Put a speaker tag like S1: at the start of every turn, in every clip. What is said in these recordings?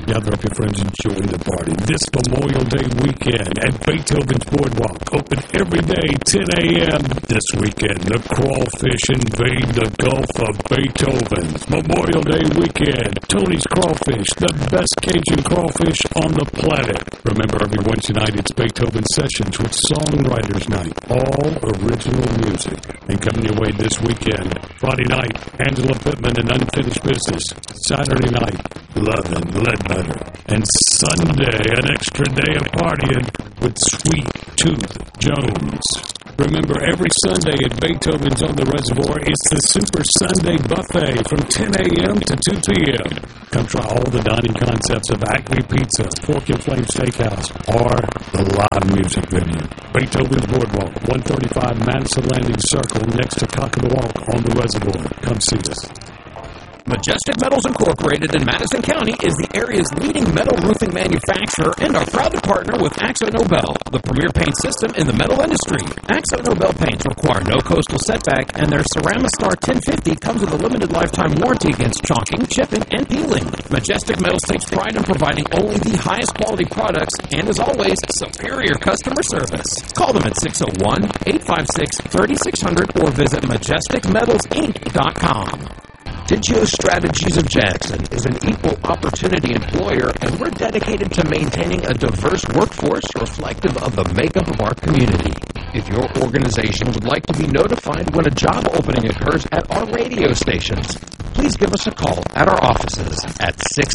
S1: Gather up your friends and join the party this Memorial Day weekend at Beethoven's Boardwalk. Open every day, 10 a.m. This weekend, the crawfish invade the Gulf of Beethoven's. Memorial Day weekend, Tony's Crawfish, the best Cajun crawfish on the planet. Remember, every Wednesday night, it's Beethoven Sessions with Songwriters Night. All original music. And coming your way this weekend, Friday night, Angela Pittman and Unfinished Business. Saturday night, Love and Ledbetter. And Sunday, an extra day of partying with Sweet Tooth Jones. Remember, every Sunday at Beethoven's on the Reservoir, it's the Super Sunday Buffet from 10 a.m. to 2 p.m. Come try all the dining concepts of Acme Pizza, Fork and Flame Steakhouse, or the live music venue. Beethoven's Boardwalk, 135 Madison Landing Circle, next to Cock of the Walk on the Reservoir. Come see us.
S2: Majestic Metals Incorporated in Madison County is the area's leading metal roofing manufacturer and are proud to partner with Axo Nobel, the premier paint system in the metal industry. Axo Nobel paints require no coastal setback, and their Ceramistar 1050 comes with a limited lifetime warranty against chalking, chipping, and peeling. Majestic Metals takes pride in providing only the highest quality products and, as always, superior customer service. Call them at 601-856-3600 or visit majesticmetalsinc.com. Digio Strategies of Jackson is an equal opportunity employer, and we're dedicated to maintaining a diverse workforce reflective of the makeup of our community. If your organization would like to be notified when a job opening occurs at our radio stations, please give us a call at our offices at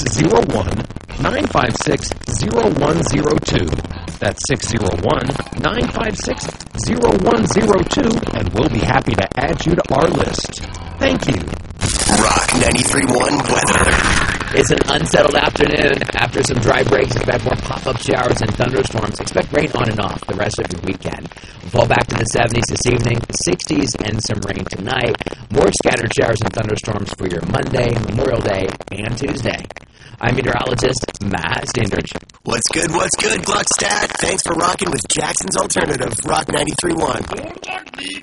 S2: 601-956-0102. That's 601-956-0102, and we'll be happy to add you to our list. Thank you.
S3: Rock 93.1 weather.
S4: It's an unsettled afternoon. After some dry breaks, expect more pop-up showers and thunderstorms. Expect rain on and off the rest of your weekend. We'll fall back to the 70s this evening, 60s, and some rain tonight. More scattered showers and thunderstorms for your Monday, Memorial Day, and Tuesday. I'm meteorologist Matt Steinbridge.
S3: What's good, Gluckstadt? Thanks for rocking with Jackson's Alternative, Rock 93.1.